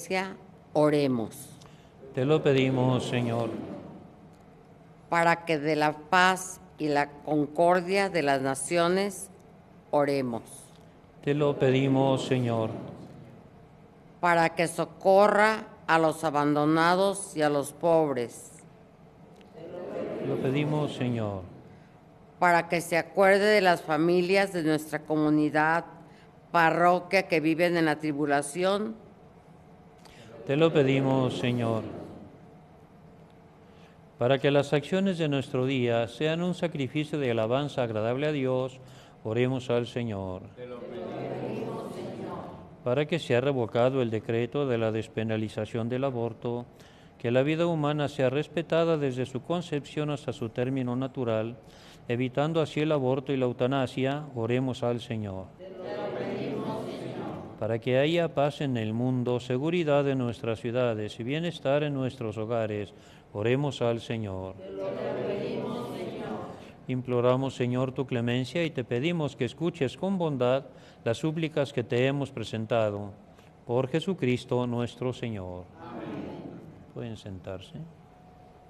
Iglesia, oremos. Te lo pedimos, Señor. Para que de la paz y la concordia de las naciones, oremos. Te lo pedimos, Señor. Para que socorra a los abandonados y a los pobres. Te lo pedimos, Señor. Para que se acuerde de las familias de nuestra comunidad, parroquia que viven en la tribulación. Te lo pedimos, Señor. Para que las acciones de nuestro día sean un sacrificio de alabanza agradable a Dios, oremos al Señor. Te lo pedimos, Señor. Para que sea revocado el decreto de la despenalización del aborto, que la vida humana sea respetada desde su concepción hasta su término natural, evitando así el aborto y la eutanasia, oremos al Señor. Te lo pedimos, Señor. Para que haya paz en el mundo, seguridad en nuestras ciudades y bienestar en nuestros hogares, oremos al Señor. Te lo pedimos, Señor. Imploramos, Señor, tu clemencia y te pedimos que escuches con bondad las súplicas que te hemos presentado. Por Jesucristo nuestro Señor. Amén. Pueden sentarse.